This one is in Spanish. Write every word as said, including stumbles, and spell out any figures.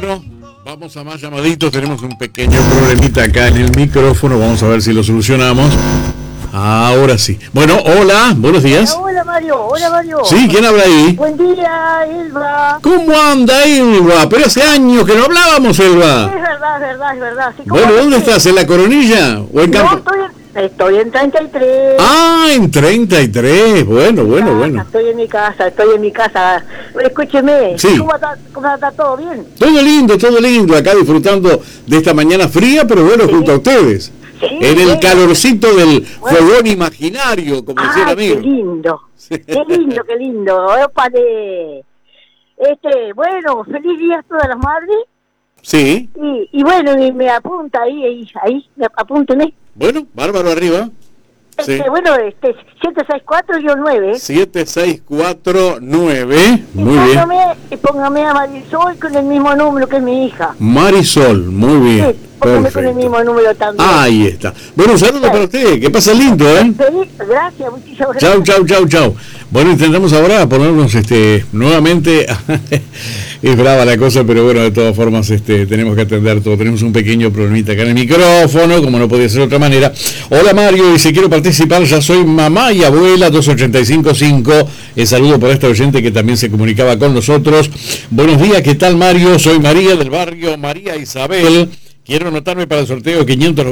Bueno, vamos a más llamaditos. Tenemos un pequeño problemita acá en el micrófono. Vamos a ver si lo solucionamos. Ahora sí. Bueno, hola, buenos días. Hola Mario, hola Mario. Sí, ¿quién habla ahí? Buen día, Elba. ¿Cómo anda, Elba? Pero hace años que no hablábamos, Elba. Es verdad, es verdad, es verdad. Sí, bueno, ¿dónde estás? ¿En La Coronilla? ¿O en No, Campo? estoy en, estoy en treinta y tres. Ah, en treinta y tres. Bueno, bueno, casa, bueno. Estoy en mi casa, estoy en mi casa. Escúcheme, Sí. ¿cómo está, cómo está todo bien? Todo lindo, todo lindo. Acá disfrutando de esta mañana fría, pero bueno, Sí. junto a ustedes. Sí, en el bueno. calorcito del Bueno. fogón imaginario, como decía el Ay, amigo. qué lindo, qué lindo, qué lindo. Opa de... Este, bueno, feliz día a todas las madres. Sí. Y, y bueno, y me apunta ahí, ahí, ahí, me apúnteme. Bueno, bárbaro arriba. Sí. Este, bueno, este, siete seis cuatro nueve. siete seis cuatro nueve. Y Muy bien. póngame, y póngame a Marisol con el mismo número que mi hija. Marisol, muy bien. Sí, póngame con el Perfecto. mismo número también. Ahí está. Bueno, un saludo para usted. Que pasa lindo, ¿eh? Feliz, gracias, muchísimas gracias. Chau, chau, chau, chau. Bueno, intentamos ahora ponernos este nuevamente. Es brava la cosa, pero bueno, de todas formas este tenemos que atender todo. Tenemos un pequeño problemita acá en el micrófono, como no podía ser de otra manera. Hola Mario, dice, quiero participar, ya soy mamá y abuela, dos ocho cinco cinco. El saludo para esta oyente que también se comunicaba con nosotros. Buenos días, ¿qué tal Mario? Soy María del barrio María Isabel. Quiero anotarme para el sorteo quinientos